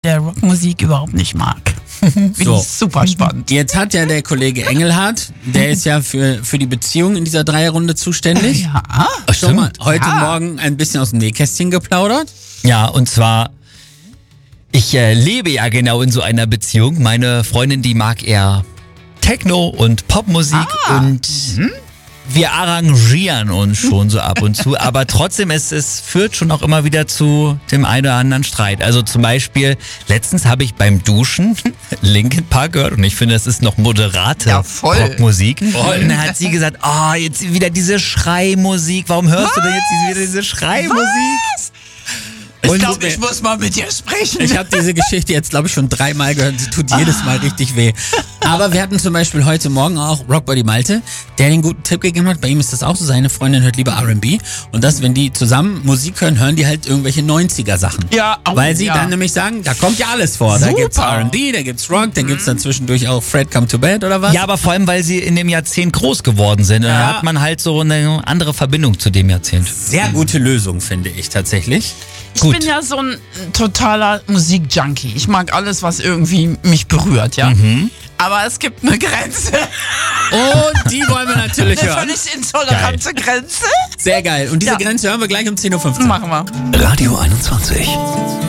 der Rockmusik überhaupt nicht mag. Finde ich super spannend. Jetzt hat ja der Kollege Engelhardt, der ist ja für die Beziehung in dieser Dreierrunde zuständig. Ja. Schon mal heute Morgen ein bisschen aus dem Nähkästchen geplaudert. Ja, und zwar, ich lebe ja genau in so einer Beziehung. Meine Freundin, die mag eher Techno und Popmusik und wir arrangieren uns schon so ab und zu, aber trotzdem, es führt schon auch immer wieder zu dem einen oder anderen Streit. Also zum Beispiel, letztens habe ich beim Duschen Linkin Park gehört und ich finde, das ist noch moderate Rockmusik. Und dann hat sie gesagt, jetzt wieder diese Schreimusik, warum hörst du denn jetzt wieder diese Schreimusik? Ich glaube, ich muss mal mit dir sprechen. Ich habe diese Geschichte jetzt, glaube ich, schon 3-mal gehört. Sie tut jedes Mal richtig weh. Aber wir hatten zum Beispiel heute Morgen auch Rockbody Malte, der den guten Tipp gegeben hat. Bei ihm ist das auch so. Seine Freundin hört lieber R&B. Und das, wenn die zusammen Musik hören, hören die halt irgendwelche 90er-Sachen. Ja, weil sie dann nämlich sagen, da kommt ja alles vor. Super. Da gibt's R&B, da gibt's Rock, dann gibt's dann zwischendurch auch Fred Come to Bed oder was? Ja, aber vor allem, weil sie in dem Jahrzehnt groß geworden sind. Da hat man halt so eine andere Verbindung zu dem Jahrzehnt. Sehr gute Lösung, finde ich tatsächlich. Ich bin ja so ein totaler Musikjunkie. Ich mag alles, was irgendwie mich berührt, ja. Aber es gibt eine Grenze. Und die wollen wir natürlich hören. Eine völlig intolerante Grenze. Sehr geil. Und diese Grenze hören wir gleich um 10:15 Uhr. Machen wir. Radio 21.